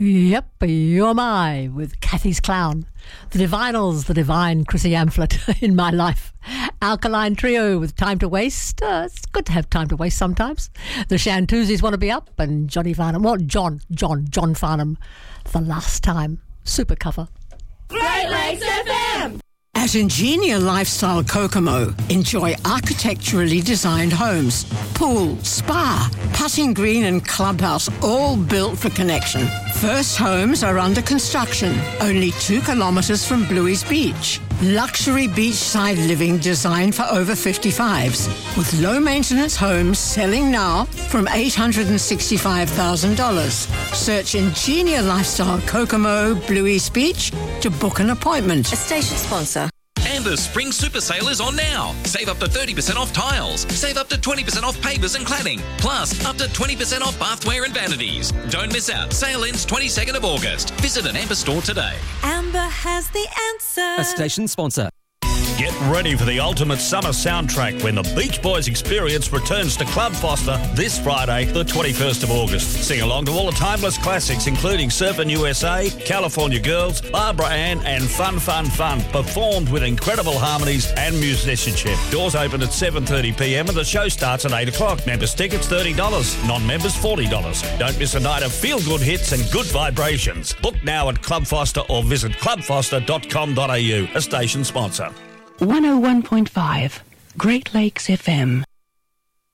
Yep, You're My with Kathy's Clown. The Divinals, the divine Chrissy Amphlett in my life. Alkaline Trio with Time to Waste. It's good to have time to waste sometimes. The Shantuzis Want to Be Up, and Johnny Farnham. Well, John Farnham. The Last Time. Super cover. Great Lakes FM! At Ingenia Lifestyle Kokomo, enjoy architecturally designed homes, pool, spa, putting green and clubhouse, all built for connection. First homes are under construction, only 2 kilometres from Bluey's Beach. Luxury beachside living designed for over 55s, with low-maintenance homes selling now from $865,000. Search Ingenia Lifestyle Kokomo, Bluey's Beach to book an appointment. A station sponsor. Amber's Spring Super Sale is on now. Save up to 30% off tiles. Save up to 20% off pavers and cladding. Plus, up to 20% off bathware and vanities. Don't miss out. Sale ends 22nd of August. Visit an Amber store today. Amber has the answer. A station sponsor. Get ready for the ultimate summer soundtrack when the Beach Boys Experience returns to Club Foster this Friday, the 21st of August. Sing along to all the timeless classics, including Surfin' USA, California Girls, Barbara Ann, and Fun, performed with incredible harmonies and musicianship. Doors open at 7:30pm and the show starts at 8 o'clock. Members' tickets $30, non-members $40. Don't miss a night of feel-good hits and good vibrations. Book now at Club Foster or visit clubfoster.com.au, a station sponsor. 101.5 Great Lakes FM.